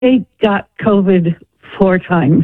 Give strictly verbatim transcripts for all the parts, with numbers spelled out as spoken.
I got COVID four times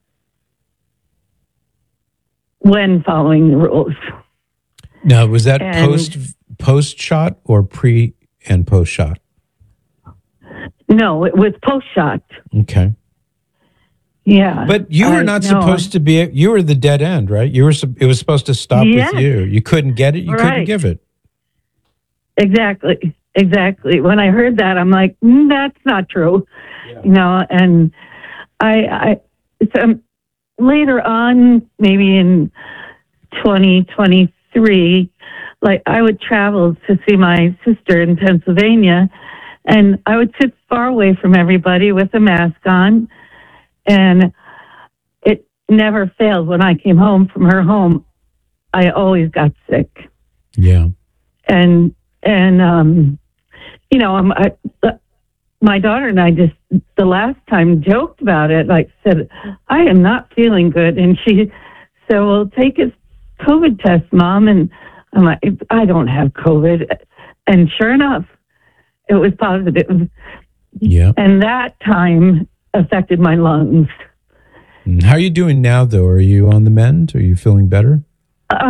when following the rules. Now, was that And- post post shot or pre and post shot? No, it was post shot. Okay. Yeah. But you were I- not no, supposed to be, you were the dead end, right? You were, sup- it was supposed to stop Yes. with you. You couldn't get it. You couldn't Right. give it. Exactly. Exactly. When I heard that, I'm like, mm, that's not true. Yeah. You know, and I, I, so later on, maybe in twenty twenty-three, like I would travel to see my sister in Pennsylvania, and I would sit far away from everybody with a mask on, and it never failed. When I came home from her home, I always got sick. Yeah. And, and, um, you know, I'm, I, my daughter and I just the last time joked about it, like said, I am not feeling good. And she said, well, take a COVID test, Mom. And I'm like, I don't have COVID. And sure enough, it was positive. Yeah. And that time affected my lungs. How are you doing now, though? Are you on the mend? Are you feeling better? Uh,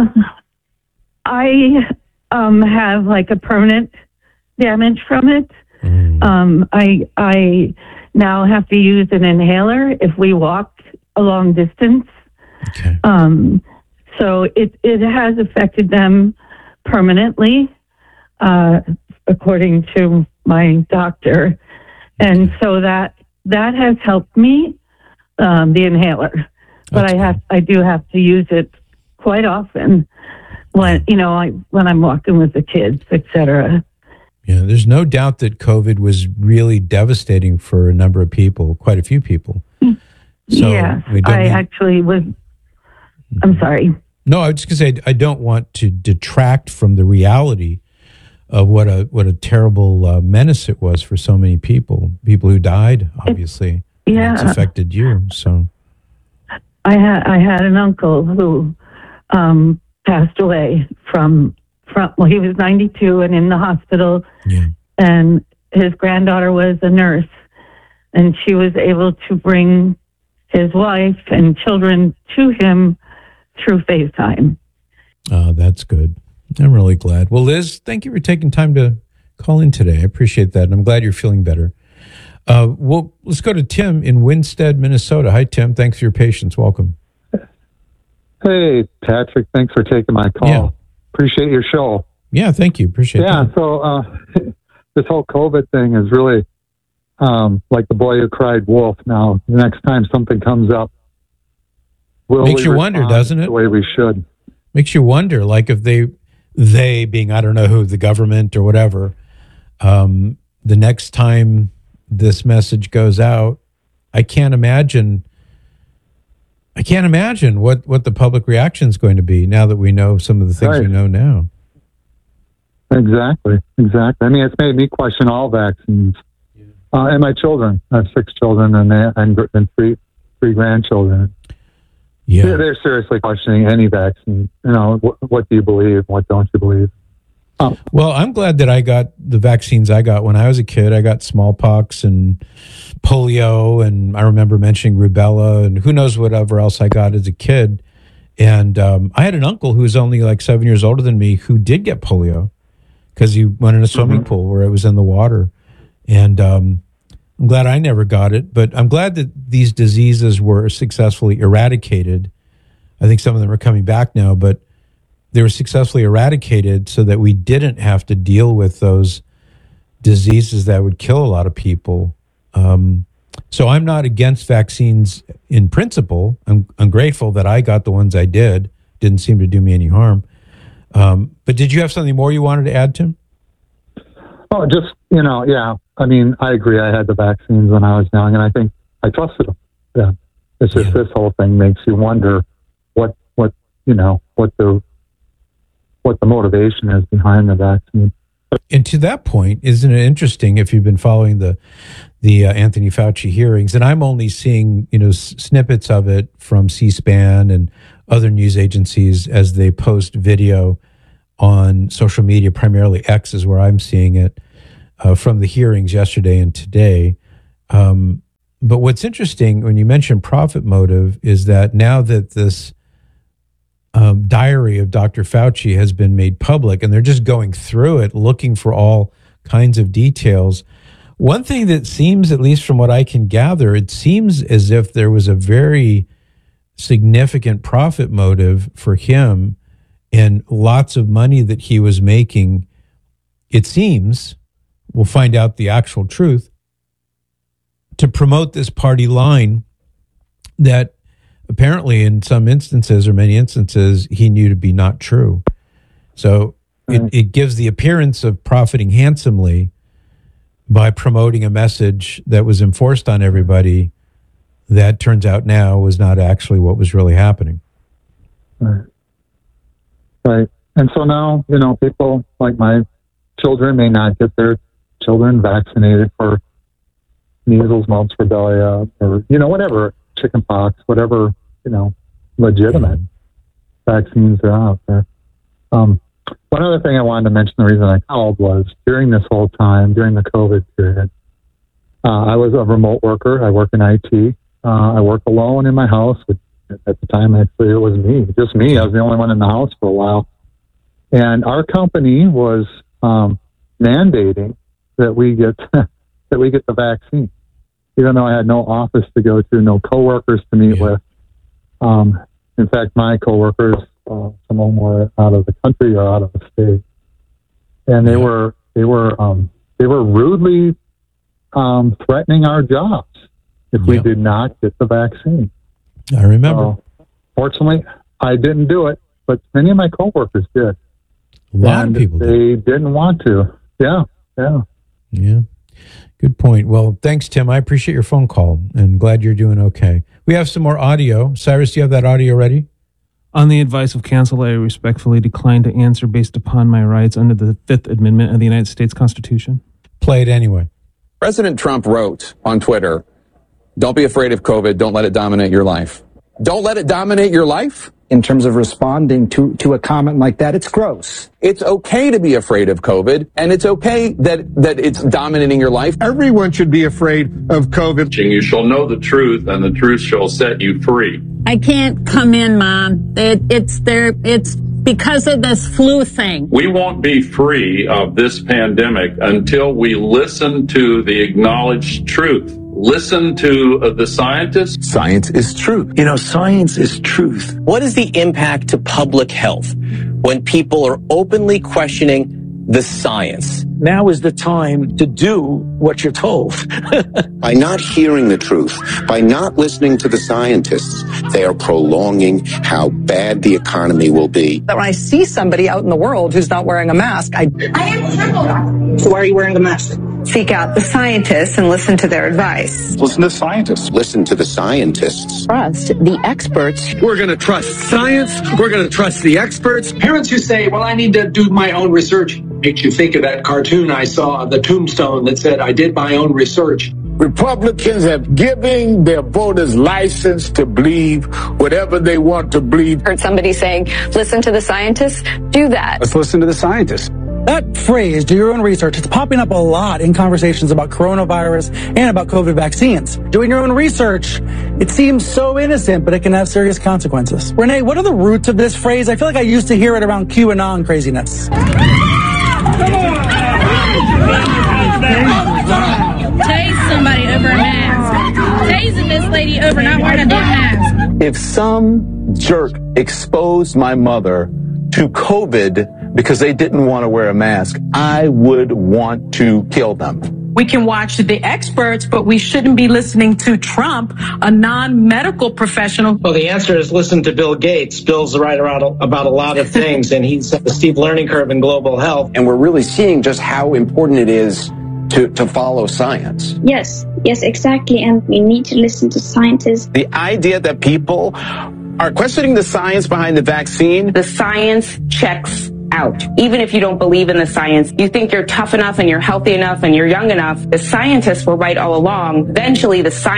I um, have like a permanent damage from it. Mm. Um, I I now have to use an inhaler if we walk a long distance. Okay. Um, so it it has affected them permanently, uh, according to my doctor, and so that that has helped me, um, the inhaler. But That's I have I do have to use it quite often when you know I when I'm walking with the kids, et cetera. Yeah, there's no doubt that COVID was really devastating for a number of people, quite a few people. So yes, we don't I need- actually was. I'm sorry. No, I was just going to say I don't want to detract from the reality of what a what a terrible uh, menace it was for so many people. People who died, obviously. Yeah. It's affected you. So I had I had an uncle who um, passed away from from well, he was ninety-two and in the hospital, yeah, and his granddaughter was a nurse, and she was able to bring his wife and children to him through FaceTime. uh, that's good. I'm really glad. Well, Liz, thank you for taking time to call in today. I appreciate that, and I'm glad you're feeling better. Uh, well, let's go to Tim in Winstead, Minnesota. Hi, Tim. Thanks for your patience. Welcome. Hey, Patrick. Thanks for taking my call. Yeah. Appreciate your show. Yeah, thank you. Appreciate Yeah, that. so uh, this whole COVID thing is really um, like the boy who cried wolf. Now, the next time something comes up, will Makes we you wonder, respond doesn't it? The way we should. Makes you wonder, like if they, they being, I don't know who, the government or whatever, um, the next time this message goes out, I can't imagine, I can't imagine what, what the public reaction is going to be now that we know some of the things we Right. know now. Exactly, exactly. I mean, it's made me question all vaccines. Uh, and my children. I have six children and, they, and, and three, three grandchildren. Yeah. They're, they're seriously questioning any vaccine. You know, what, what do you believe? What don't you believe? Um, Well, I'm glad that I got the vaccines I got when I was a kid. I got smallpox and polio, and I remember mentioning rubella, and who knows whatever else I got as a kid. And um, I had an uncle who was only like seven years older than me who did get polio because he went in a swimming Mhm. pool where it was in the water. And um, I'm glad I never got it, but I'm glad that these diseases were successfully eradicated. I think some of them are coming back now, but they were successfully eradicated so that we didn't have to deal with those diseases that would kill a lot of people. Um, so I'm not against vaccines in principle. I'm, I'm grateful that I got the ones I did. Didn't seem to do me any harm. Um, but did you have something more you wanted to add, Tim? Oh, just, you know, yeah. I mean, I agree. I had the vaccines when I was young, and I think I trusted them. Yeah. It's just Yeah. this whole thing makes you wonder what, what, you know, what the, what the motivation is behind the vaccine. And to that point, isn't it interesting if you've been following the the uh, Anthony Fauci hearings? And I'm only seeing you know s- snippets of it from C-SPAN and other news agencies as they post video on social media. Primarily X is where I'm seeing it uh, from the hearings yesterday and today. Um, but what's interesting when you mention profit motive is that now that this um, diary of Doctor Fauci has been made public and they're just going through it, looking for all kinds of details. One thing that seems, at least from what I can gather, it seems as if there was a very significant profit motive for him and lots of money that he was making. It seems, we'll find out the actual truth, to promote this party line that apparently in some instances or many instances he knew to be not true. So it, it gives the appearance of profiting handsomely by promoting a message that was enforced on everybody that turns out now was not actually what was really happening. Right. Right. And so now, you know, people like my children may not get their children vaccinated for measles, mumps, rubella, or, you know, whatever, chickenpox, whatever, you know, legitimate mm-hmm. vaccines are out there. Um, one other thing I wanted to mention, the reason I called was during this whole time, during the COVID period, uh, I was a remote worker. I work in I T. Uh, I work alone in my house. Which at the time, actually, it was me, just me. I was the only one in the house for a while. And our company was um, mandating that we get that we get the vaccine, even though I had no office to go to, no coworkers to meet yeah. with. Um, in fact, my coworkers, uh, some of them were out of the country or out of the state, and they yeah. were they were um, they were rudely um, threatening our jobs if yeah. we did not get the vaccine. I remember. So, fortunately, I didn't do it, but many of my coworkers did. A lot and of people did. They didn't want to. Yeah, yeah. Yeah. Good point. Well, thanks, Tim. I appreciate your phone call and glad you're doing okay. We have some more audio. Cyrus, do you have that audio ready? On the advice of counsel, I respectfully decline to answer based upon my rights under the Fifth Amendment of the United States Constitution. Play it anyway. President Trump wrote on Twitter, "Don't be afraid of COVID. Don't let it dominate your life." Don't let it dominate your life? In terms of responding to, to a comment like that, it's gross. It's okay to be afraid of COVID, and it's okay that, that it's dominating your life. Everyone should be afraid of COVID. You shall know the truth, and the truth shall set you free. I can't come in, Mom. It, it's there. It's because of this flu thing. We won't be free of this pandemic until we listen to the acknowledged truth. Listen to uh, the scientists. Science is truth. You know, science is truth. What is the impact to public health when people are openly questioning the science? Now is the time to do what you're told. By not hearing the truth, by not listening to the scientists, they are prolonging how bad the economy will be. When I see somebody out in the world who's not wearing a mask, I... I am crippled. So why are you wearing a mask? Seek out the scientists and listen to their advice. Listen to scientists. Listen to the scientists. Trust the experts. We're going to trust science. We're going to trust the experts. Parents who say, well, I need to do my own research, makes you think of that cartoon I saw, the tombstone that said, I did my own research. Republicans have given their voters license to believe whatever they want to believe. Heard somebody saying, listen to the scientists. Do that. Let's listen to the scientists. That phrase, do your own research, it's popping up a lot in conversations about coronavirus and about COVID vaccines. Doing your own research, it seems so innocent, but it can have serious consequences. Renee, what are the roots of this phrase? I feel like I used to hear it around QAnon craziness. Tase somebody over a mask. Tasing this lady over not wearing a damn mask. If some jerk exposed my mother to COVID because they didn't want to wear a mask, I would want to kill them. We can watch the experts, but we shouldn't be listening to Trump, a non-medical professional. Well, the answer is listen to Bill Gates. Bill's right around about a lot of things, and he's the steep learning curve in global health. And we're really seeing just how important it is to, to follow science. Yes, yes, exactly. And we need to listen to scientists. The idea that people are questioning the science behind the vaccine. The science checks out. Even if you don't believe in the science, you think you're tough enough and you're healthy enough and you're young enough. The scientists were right all along. Eventually, the science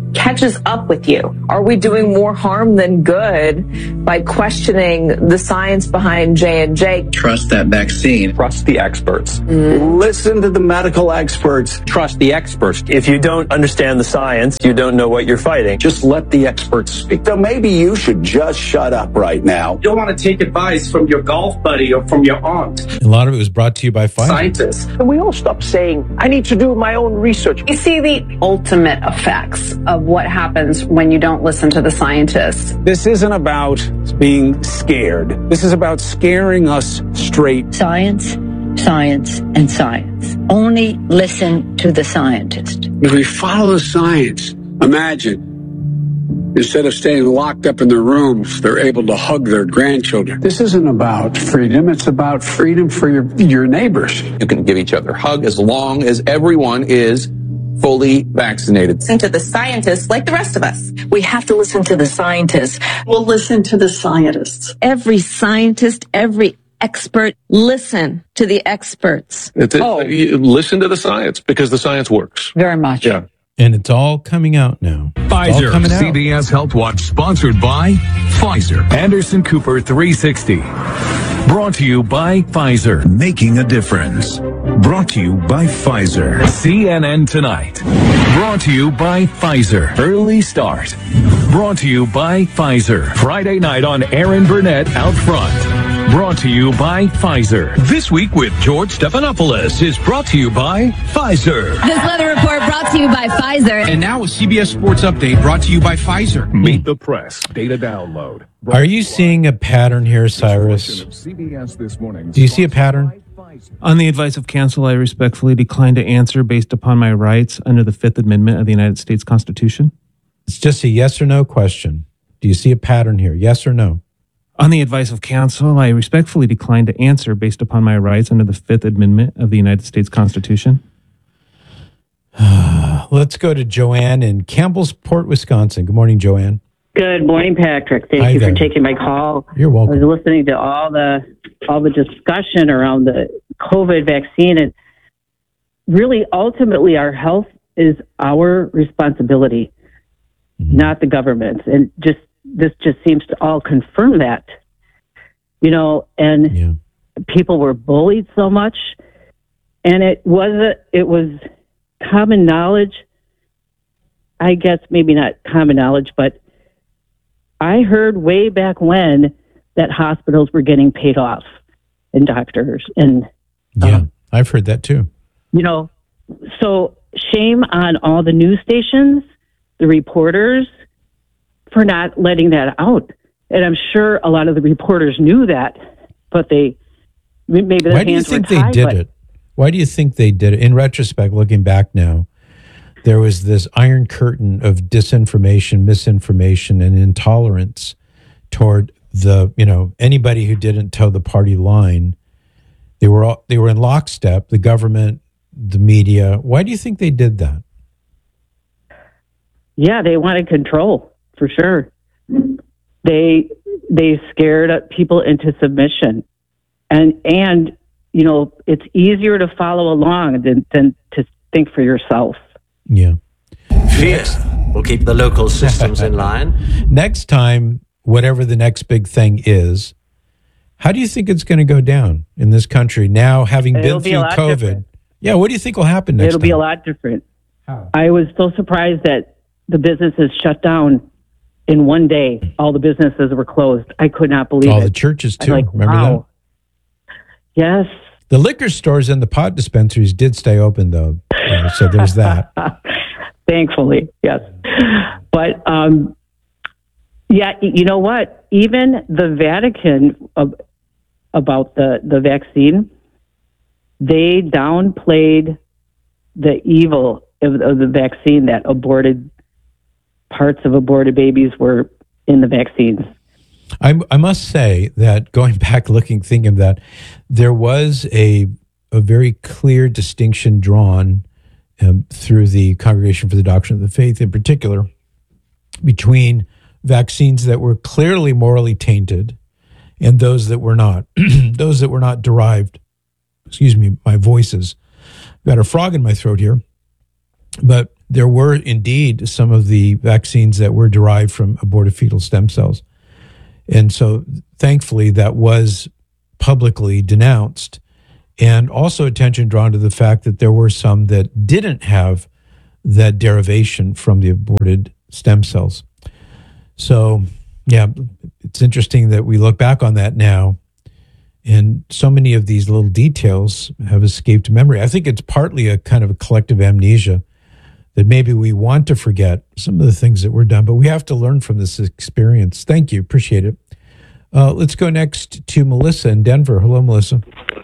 catches up with you. Are we doing more harm than good by questioning the science behind J and J? Trust that vaccine. Trust the experts. Mm. Listen to the medical experts. Trust the experts. If you don't understand the science, you don't know what you're fighting. Just let the experts speak. So maybe you should just shut up right now. You don't want to take advice from your golf buddy or from your aunt. A lot of it was brought to you by Pfizer. Scientists. And we all stop saying, I need to do my own research. You see the ultimate effects of what happens when you don't listen to the scientists. This isn't about being scared. This is about scaring us straight. Science, science, and science. Only listen to the scientist. If we follow the science, imagine, instead of staying locked up in their rooms, they're able to hug their grandchildren. This isn't about freedom. It's about freedom for your, your neighbors. You can give each other a hug as long as everyone is fully vaccinated. Listen to the scientists like the rest of us. We have to listen to the scientists. We'll listen to the scientists. Every scientist, every expert, listen to the experts. It's a, oh. you listen to the science because the science works. Very much. Yeah. And it's all coming out now. Pfizer, coming C B S out. Health Watch, sponsored by Pfizer. Anderson Cooper three sixty. Brought to you by Pfizer. Making a difference. Brought to you by Pfizer. C N N Tonight. Brought to you by Pfizer. Early Start. Brought to you by Pfizer. Friday night on Aaron Burnett Out Front. Brought to you by Pfizer. This Week with George Stephanopoulos is brought to you by Pfizer. This weather report brought to you by Pfizer. And now a C B S Sports Update brought to you by Pfizer. Meet the Press. Data download. Are you seeing a pattern here, Cyrus? Do you see a pattern? On the advice of counsel, I respectfully decline to answer based upon my rights under the Fifth Amendment of the United States Constitution. It's just a yes or no question. Do you see a pattern here? Yes or no? On the advice of counsel, I respectfully decline to answer based upon my rights under the Fifth Amendment of the United States Constitution. Let's go to Joanne in Campbellsport, Wisconsin. Good morning, Joanne. Good morning, Patrick. Thank Hi you there. for taking my call. You're welcome. I was listening to all the all the discussion around the COVID vaccine, and really, ultimately, our health is our responsibility, mm-hmm. not the government's. And just this just seems to all confirm that. You know, and yeah. people were bullied so much, and it wasn't. It was common knowledge. I guess maybe not common knowledge, but I heard way back when that hospitals were getting paid off and doctors and yeah, um, I've heard that too. You know, so shame on all the news stations, the reporters for not letting that out. And I'm sure a lot of the reporters knew that, but they maybe their Why do you hands think were they tied, did but- it? Why do you think they did it? In retrospect, looking back now, there was this iron curtain of disinformation, misinformation, and intolerance toward the, you know, anybody who didn't toe the party line. They were all, they were in lockstep, the government, the media. Why do you think they did that? Yeah, they wanted control for sure. They they scared people into submission, and and you know it's easier to follow along than than to think for yourself. Yeah. Fear will keep the local systems in line. Next time, whatever the next big thing is, how do you think it's going to go down in this country now, having It'll been be a through lot COVID? different. Yeah, what do you think will happen next It'll time? be a lot different. I was so surprised that the businesses shut down in one day. All the businesses were closed. I could not believe All it. the churches, I'm too. like, Remember wow. Yes. The liquor stores and the pot dispensaries did stay open, though. Uh, so there's that. Thankfully, yes. But, um, yeah, you know what? Even the Vatican, uh, about the, the vaccine, they downplayed the evil of, of the vaccine, that aborted parts of aborted babies were in the vaccines. I, I must say that going back, looking, thinking of that, there was a a very clear distinction drawn um, through the Congregation for the Doctrine of the Faith, in particular, between vaccines that were clearly morally tainted and those that were not. Those that were not derived. Excuse me, my voice is I've got a frog in my throat here. But there were indeed some of the vaccines that were derived from aborted fetal stem cells. And so thankfully that was publicly denounced, and also attention drawn to the fact that there were some that didn't have that derivation from the aborted stem cells. So, yeah, it's interesting that we look back on that now, and so many of these little details have escaped memory. I think it's partly a kind of a collective amnesia that maybe we want to forget some of the things that were done, but we have to learn from this experience. Thank you. Appreciate it. Uh, let's go next to Melissa in Denver. Hello, Melissa.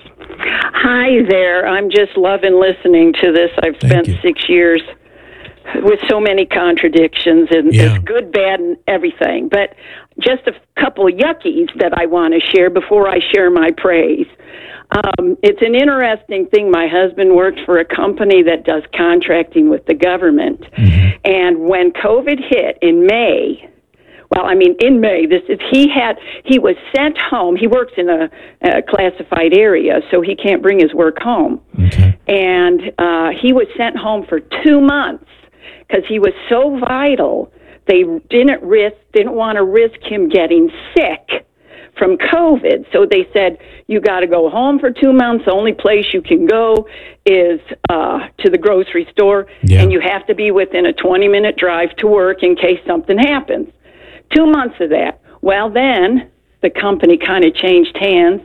Hi there. I'm just loving listening to this. I've Thank spent you. six years with so many contradictions, and Yeah. it's good, bad, and everything. But just a couple of yuckies that I want to share before I share my praise. Um, it's an interesting thing. My husband worked for a company that does contracting with the government. Mm-hmm. And when COVID hit in May, well, I mean, in May, this is, he had, he was sent home. He works in a, a classified area, so he can't bring his work home. Okay. And uh, he was sent home for two months because he was so vital. They didn't risk, didn't want to risk him getting sick from COVID. So they said, you got to go home for two months. The only place you can go is uh, to the grocery store, Yeah. and you have to be within a twenty-minute drive to work in case something happens. Two months of that. Well, then the company kind of changed hands,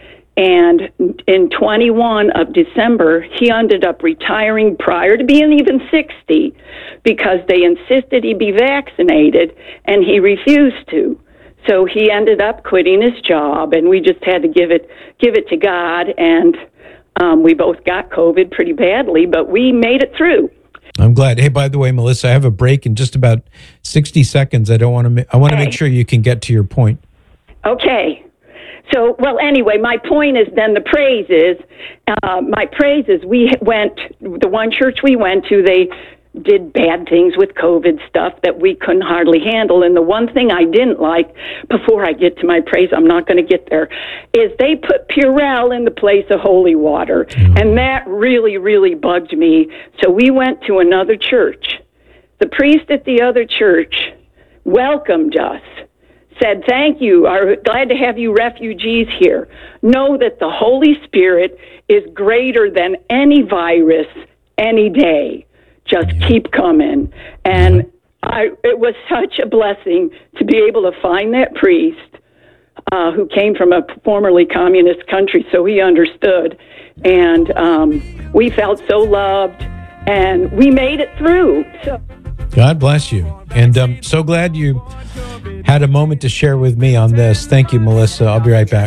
and in twenty-one of December, he ended up retiring prior to being even sixty because they insisted he be vaccinated, and he refused to. So he ended up quitting his job, and we just had to give it give it to God, and um, we both got COVID pretty badly, but we made it through. I'm glad. Hey, by the way, Melissa, I have a break in just about sixty seconds. I don't want to. Ma- I want to Okay. make sure you can get to your point. Okay. So, well, anyway, my point is then the praise is, uh, my praise is we went, the one church we went to, they did bad things with COVID stuff that we couldn't hardly handle. And the one thing I didn't like, before I get to my praise, I'm not going to get there, is they put Purell in the place of holy water. Mm. And that really, really bugged me. So we went to another church. The priest at the other church welcomed us, said, thank you, are glad to have you refugees here. Know that the Holy Spirit is greater than any virus any day. Just keep coming. And I, it was such a blessing to be able to find that priest uh, who came from a formerly communist country, so he understood. And um, we felt so loved, and we made it through. So. God bless you. And I'm so glad you had a moment to share with me on this. Thank you, Melissa. I'll be right back.